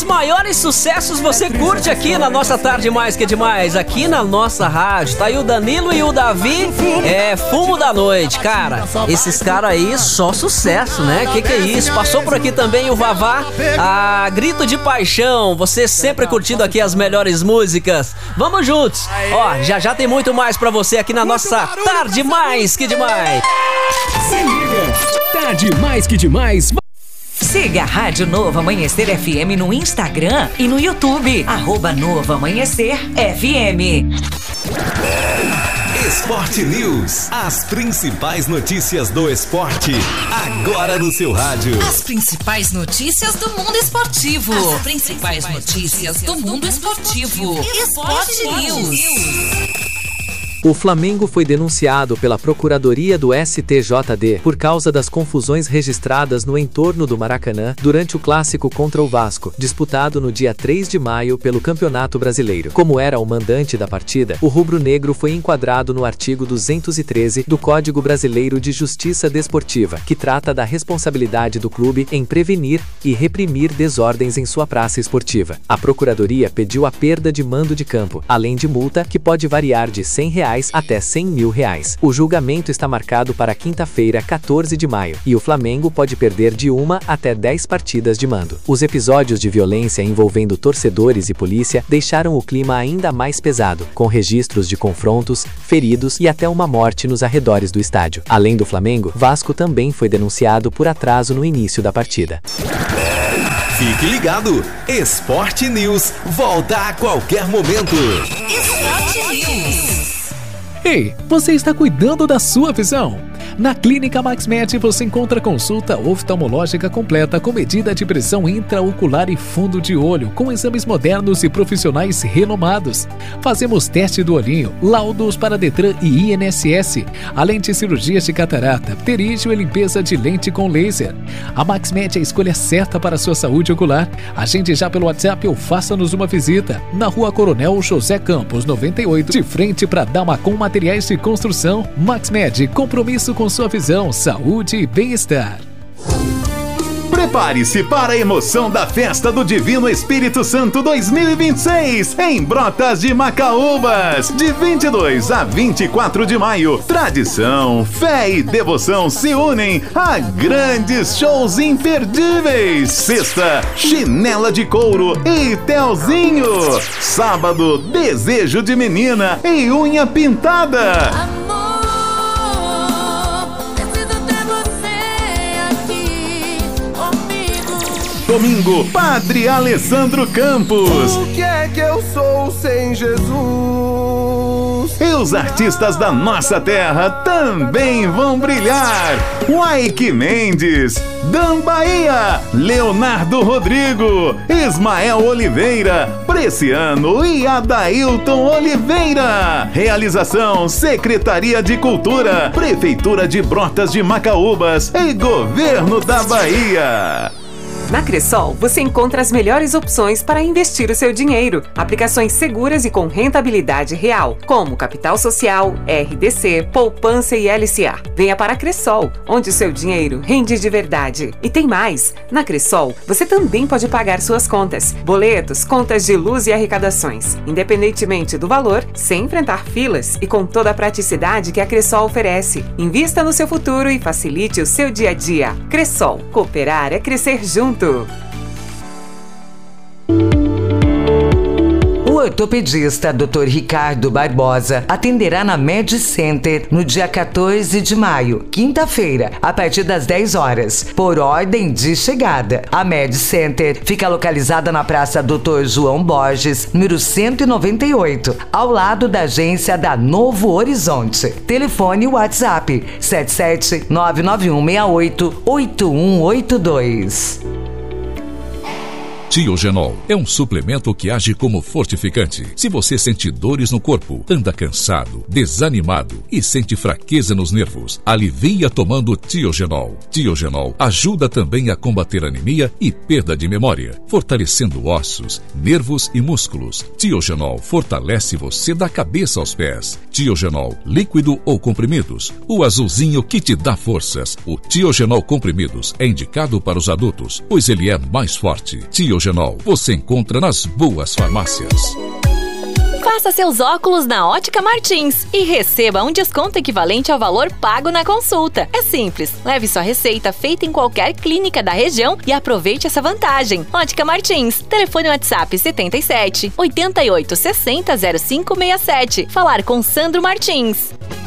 os maiores sucessos você curte aqui na nossa Tarde Mais Que Demais, aqui na nossa rádio. Tá aí o Danilo e o Davi, Fumo da Noite. Cara, esses caras aí, só sucesso, né? Que é isso? Passou por aqui também o Vavá, a Grito de Paixão. Você sempre curtindo aqui as melhores músicas. Vamos juntos. Ó, já tem muito mais pra você aqui na nossa Tarde Mais Que Demais. Se liga, Tarde Mais Que Demais. Siga a Rádio Novo Amanhecer FM no Instagram e no YouTube. @Novo Amanhecer FM. Esporte News. As principais notícias do esporte. Agora no seu rádio. As principais notícias do mundo esportivo. As principais notícias do mundo esportivo. Esporte News. O Flamengo foi denunciado pela Procuradoria do STJD por causa das confusões registradas no entorno do Maracanã durante o clássico contra o Vasco, disputado no dia 3 de maio pelo Campeonato Brasileiro. Como era o mandante da partida, o rubro-negro foi enquadrado no artigo 213 do Código Brasileiro de Justiça Desportiva, que trata da responsabilidade do clube em prevenir e reprimir desordens em sua praça esportiva. A Procuradoria pediu a perda de mando de campo, além de multa que pode variar de R$100 até R$100 mil. O julgamento está marcado para quinta-feira, 14 de maio, e o Flamengo pode perder de 1 até 10 partidas de mando. Os episódios de violência envolvendo torcedores e polícia deixaram o clima ainda mais pesado, com registros de confrontos, feridos e até uma morte nos arredores do estádio. Além do Flamengo, Vasco também foi denunciado por atraso no início da partida. Fique ligado, Esporte News volta a qualquer momento. Esporte News. Ei, você está cuidando da sua visão? Na Clínica MaxMed você encontra consulta oftalmológica completa com medida de pressão intraocular e fundo de olho, com exames modernos e profissionais renomados. Fazemos teste do olhinho, laudos para Detran e INSS, além de cirurgias de catarata, pterígio e limpeza de lente com laser. A MaxMed é a escolha certa para a sua saúde ocular. Agende já pelo WhatsApp ou faça-nos uma visita. Na Rua Coronel José Campos, 98, de frente para Damacom Materiais de Construção. MaxMed, compromisso com sua visão, saúde e bem-estar. Prepare-se para a emoção da Festa do Divino Espírito Santo 2026 em Brotas de Macaúbas, de 22 a 24 de maio. Tradição, fé e devoção se unem a grandes shows imperdíveis. Sexta, Chinela de Couro e Telzinho. Sábado, Desejo de Menina e Unha Pintada. Domingo, Padre Alessandro Campos. O que é que eu sou sem Jesus? E os artistas da nossa terra também vão brilhar. Waike Mendes, Dan Bahia, Leonardo Rodrigo, Ismael Oliveira, Preciano e Adailton Oliveira. Realização Secretaria de Cultura, Prefeitura de Brotas de Macaúbas e Governo da Bahia. Na Cressol, você encontra as melhores opções para investir o seu dinheiro. Aplicações seguras e com rentabilidade real, como Capital Social, RDC, Poupança e LCA. Venha para a Cressol, onde o seu dinheiro rende de verdade. E tem mais! Na Cressol, você também pode pagar suas contas, boletos, contas de luz e arrecadações, independentemente do valor, sem enfrentar filas e com toda a praticidade que a Cressol oferece. Invista no seu futuro e facilite o seu dia a dia. Cressol, cooperar é crescer junto. O ortopedista Dr. Ricardo Barbosa atenderá na Med Center no dia 14 de maio, quinta-feira, a partir das 10 horas, por ordem de chegada. A Med Center fica localizada na Praça Dr. João Borges, número 198, ao lado da agência da Novo Horizonte. Telefone WhatsApp 77991688182. Tiogenol é um suplemento que age como fortificante. Se você sente dores no corpo, anda cansado, desanimado e sente fraqueza nos nervos, alivia tomando Tiogenol. Tiogenol ajuda também a combater anemia e perda de memória, fortalecendo ossos, nervos e músculos. Tiogenol fortalece você da cabeça aos pés. Tiogenol, líquido ou comprimidos, o azulzinho que te dá forças. O Tiogenol comprimidos é indicado para os adultos, pois ele é mais forte. Tiogenol Tiogenol você encontra nas boas farmácias. Faça seus óculos na Ótica Martins e receba um desconto equivalente ao valor pago na consulta. É simples, leve sua receita feita em qualquer clínica da região e aproveite essa vantagem. Ótica Martins, telefone WhatsApp 77 88 60 0567. Falar com Sandro Martins.